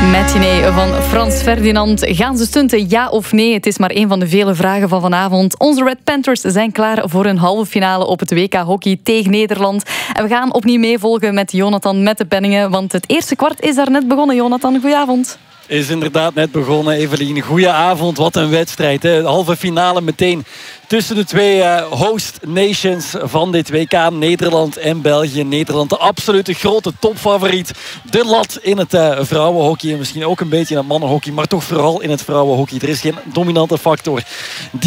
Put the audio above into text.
Matinee van Frans Ferdinand. Gaan ze stunten, ja of nee? Het is maar een van de vele vragen van vanavond. Onze Red Panthers zijn klaar voor hun halve finale op het WK Hockey tegen Nederland. En we gaan opnieuw meevolgen met Jonathan met de penningen, want het eerste kwart is daar net begonnen. Jonathan, goedenavond. Is inderdaad net begonnen, Evelien. Goedenavond, wat een wedstrijd. Hè? De halve finale meteen tussen de twee host nations van dit WK. Nederland en België. Nederland, de absolute grote topfavoriet. De lat in het vrouwenhockey. En misschien ook een beetje in het mannenhockey. Maar toch vooral in het vrouwenhockey. Er is geen dominante factor